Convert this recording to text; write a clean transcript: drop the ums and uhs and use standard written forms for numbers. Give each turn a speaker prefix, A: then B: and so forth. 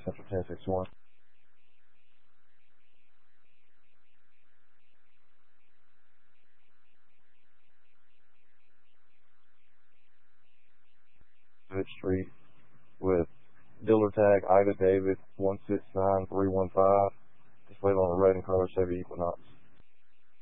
A: Central 1061. Good Street with dealer tag Ida David 169315. Displayed on a red and color Chevy Equinox.